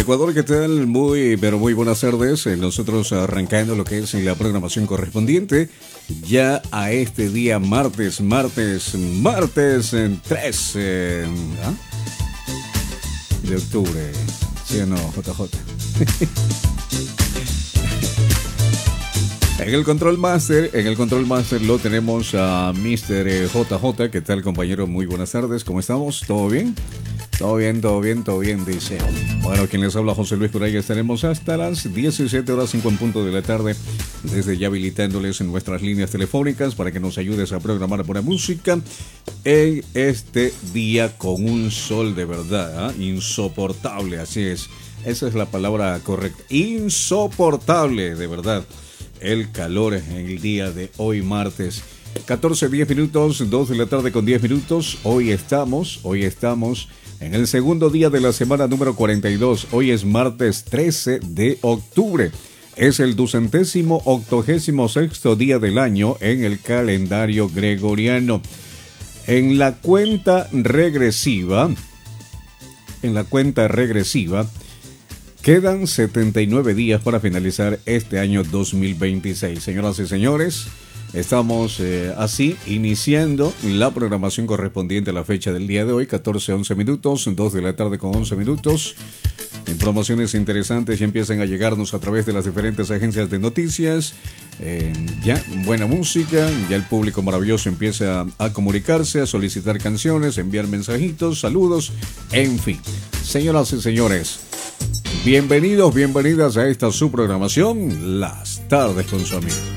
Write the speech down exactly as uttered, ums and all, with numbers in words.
Ecuador, ¿qué tal? Muy, pero muy buenas tardes. Nosotros arrancando lo que es la programación correspondiente ya a este día martes, martes, martes tres eh, ¿ah? de octubre. ¿Sí o no, J J? En el Control Master, en el Control Master lo tenemos a mister J J. ¿Qué tal, compañero? Muy buenas tardes. ¿Cómo estamos? ¿Todo bien? Todo bien, todo bien, todo bien, dice. Bueno, quien les habla, José Luis, por ahí estaremos hasta las diecisiete horas cinco en punto de la tarde, desde ya habilitándoles en nuestras líneas telefónicas para que nos ayudes a programar buena música en este día con un sol de verdad, ¿eh? Insoportable, así es. Esa es la palabra correcta. Insoportable, de verdad. El calor en el día de hoy, martes. catorce, diez minutos, dos de la tarde con diez minutos. Hoy estamos, hoy estamos en el segundo día de la semana número cuarenta y dos. Hoy es martes trece de octubre. Es el ducentésimo octogésimo sexto día del año en el calendario gregoriano. En la cuenta regresiva, en la cuenta regresiva, quedan setenta y nueve días para finalizar este año dos mil veintiséis. Señoras y señores, estamos eh, así iniciando la programación correspondiente a la fecha del día de hoy, catorce, once minutos, dos de la tarde con once minutos. Informaciones interesantes ya empiezan a llegarnos a través de las diferentes agencias de noticias. Eh, ya, buena música, ya el público maravilloso empieza a, a comunicarse, a solicitar canciones, enviar mensajitos, saludos, en fin. Señoras y señores, bienvenidos, bienvenidas a esta su programación, Las Tardes con su amigo.